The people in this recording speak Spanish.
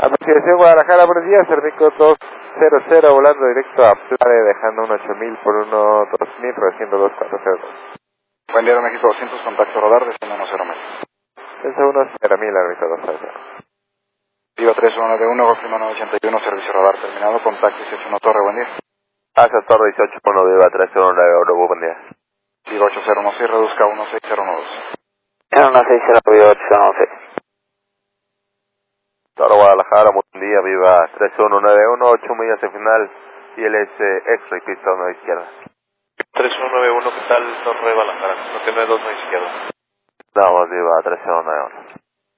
Apreciación Guadalajara, buenos días, Cernico 200, volando directo a Plare, dejando un 8000 por uno 2000, reciendo 2402. Buen día de México 200, contacto radar, desciendo 10.000. Desde 10.000, árbitro 200. Viva 3191, Golf 981, servicio radar terminado, contacto 181 Torre, buen día. Asa Torre 18, Viva 3191, buen día. Viva 8016, reduzca 16012. 160, Toro Guadalajara, buen día, Viva 3191, 8 millas en final, ILS X-Ray, pista 1 izquierda. 3191, ¿qué tal? Torre Guadalajara, no tiene 2 no izquierda. Vamos, Viva 3191.